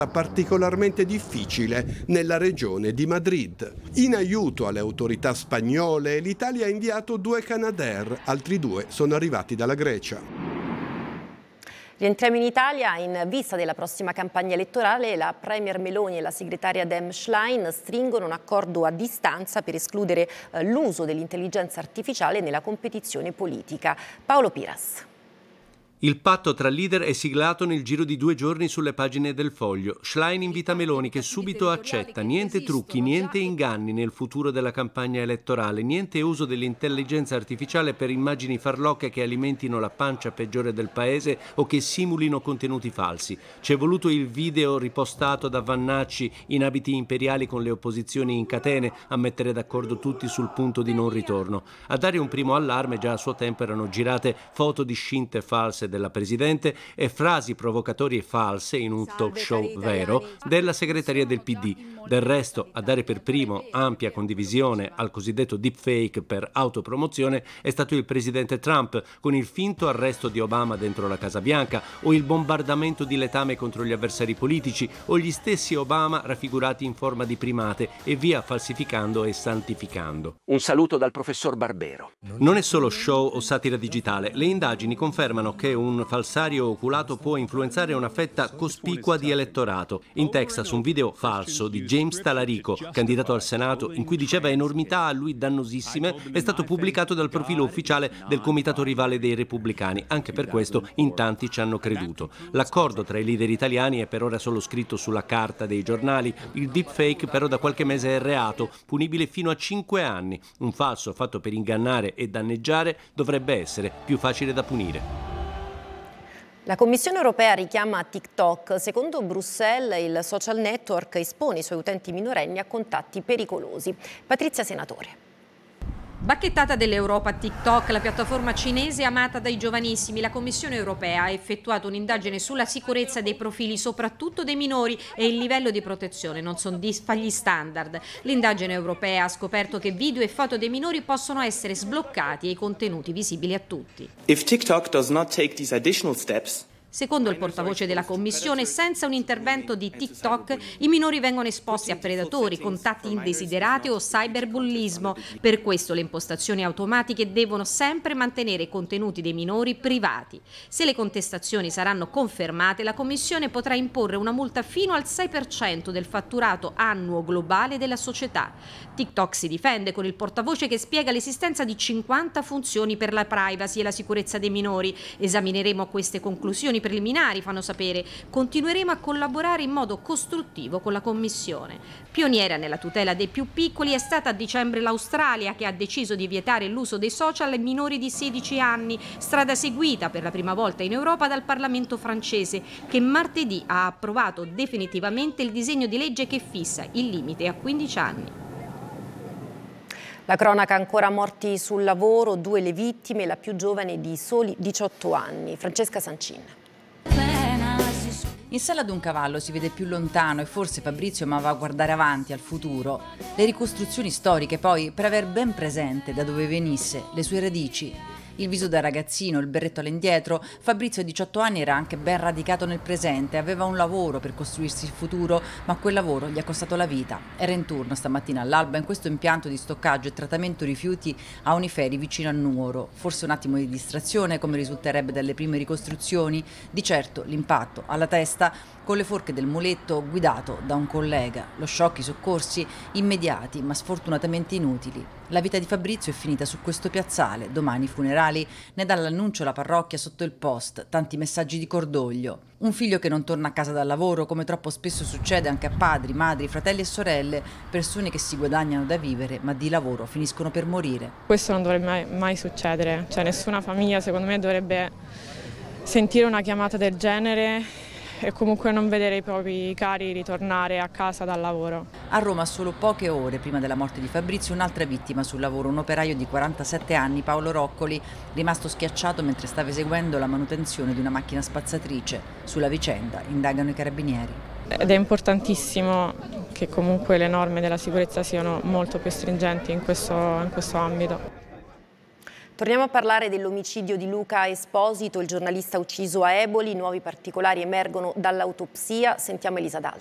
particolarmente difficile nella regione di Madrid. In aiuto alle autorità spagnole, l'Italia ha inviato 2 Canadair, altri 2 sono arrivati dalla Grecia. Rientriamo in Italia. In vista della prossima campagna elettorale, la Premier Meloni e la segretaria Dem Schlein stringono un accordo a distanza per escludere l'uso dell'intelligenza artificiale nella competizione politica. Paolo Piras. Il patto tra leader è siglato nel giro di 2 giorni sulle pagine del Foglio. Schlein invita Meloni, che subito accetta niente trucchi, niente inganni nel futuro della campagna elettorale, niente uso dell'intelligenza artificiale per immagini farlocche che alimentino la pancia peggiore del paese o che simulino contenuti falsi. C'è voluto il video ripostato da Vannacci in abiti imperiali con le opposizioni in catene a mettere d'accordo tutti sul punto di non ritorno. A dare un primo allarme già a suo tempo erano girate foto di scinte false della Presidente e frasi provocatorie false in un talk show vero della segreteria del PD. Del resto, a dare per primo ampia condivisione al cosiddetto deepfake per autopromozione è stato il presidente Trump, con il finto arresto di Obama dentro la Casa Bianca o il bombardamento di letame contro gli avversari politici o gli stessi Obama raffigurati in forma di primate e via falsificando e santificando. Un saluto dal professor Barbero. Non è solo show o satira digitale. Le indagini confermano che un falsario oculato può influenzare una fetta cospicua di elettorato. In Texas un video falso di James Talarico, candidato al Senato, in cui diceva enormità a lui dannosissime, è stato pubblicato dal profilo ufficiale del comitato rivale dei repubblicani. Anche per questo in tanti ci hanno creduto. L'accordo tra i leader italiani è per ora solo scritto sulla carta dei giornali. Il deepfake però da qualche mese è reato, punibile fino a 5 anni. Un falso fatto per ingannare e danneggiare dovrebbe essere più facile da punire. La Commissione europea richiama TikTok. Secondo Bruxelles, il social network espone i suoi utenti minorenni a contatti pericolosi. Patrizia Senatore. Bacchettata dell'Europa TikTok, la piattaforma cinese amata dai giovanissimi. La Commissione europea ha effettuato un'indagine sulla sicurezza dei profili, soprattutto dei minori, e il livello di protezione non soddisfa gli standard. L'indagine europea ha scoperto che video e foto dei minori possono essere sbloccati e i contenuti visibili a tutti. If TikTok does not take these additional steps, secondo il portavoce della Commissione, senza un intervento di TikTok i minori vengono esposti a predatori, contatti indesiderati o cyberbullismo. Per questo le impostazioni automatiche devono sempre mantenere i contenuti dei minori privati. Se le contestazioni saranno confermate, la Commissione potrà imporre una multa fino al 6% del fatturato annuo globale della società. TikTok si difende con il portavoce che spiega l'esistenza di 50 funzioni per la privacy e la sicurezza dei minori. Esamineremo queste conclusioni preliminari, fanno sapere. Continueremo a collaborare in modo costruttivo con la Commissione. Pioniera nella tutela dei più piccoli è stata a dicembre l'Australia, che ha deciso di vietare l'uso dei social ai minori di 16 anni, strada seguita per la prima volta in Europa dal Parlamento francese, che martedì ha approvato definitivamente il disegno di legge che fissa il limite a 15 anni. La cronaca: ancora morti sul lavoro, 2 le vittime, la più giovane di soli 18 anni. Francesca Sancin. In sella ad un cavallo si vede più lontano e forse Fabrizio amava guardare avanti, al futuro. Le ricostruzioni storiche poi, per aver ben presente da dove venisse, le sue radici. Il viso da ragazzino, il berretto all'indietro, Fabrizio a 18 anni era anche ben radicato nel presente, aveva un lavoro per costruirsi il futuro, ma quel lavoro gli ha costato la vita. Era in turno stamattina all'alba in questo impianto di stoccaggio e trattamento rifiuti a Uniferi vicino a Nuoro. Forse un attimo di distrazione, come risulterebbe dalle prime ricostruzioni, di certo l'impatto alla testa con le forche del muletto guidato da un collega. Lo shock, i soccorsi immediati ma sfortunatamente inutili. La vita di Fabrizio è finita su questo piazzale, domani i funerali, ne dà l'annuncio la parrocchia sotto il post, tanti messaggi di cordoglio. Un figlio che non torna a casa dal lavoro, come troppo spesso succede anche a padri, madri, fratelli e sorelle, persone che si guadagnano da vivere ma di lavoro finiscono per morire. Questo non dovrebbe mai succedere, cioè nessuna famiglia secondo me dovrebbe sentire una chiamata del genere e comunque non vedere i propri cari ritornare a casa dal lavoro. A Roma, solo poche ore prima della morte di Fabrizio, un'altra vittima sul lavoro, un operaio di 47 anni, Paolo Roccoli, rimasto schiacciato mentre stava eseguendo la manutenzione di una macchina spazzatrice. Sulla vicenda indagano i carabinieri. Ed è importantissimo che comunque le norme della sicurezza siano molto più stringenti in questo ambito. Torniamo a parlare dell'omicidio di Luca Esposito, il giornalista ucciso a Eboli. Nuovi particolari emergono dall'autopsia. Sentiamo Elisa Dal.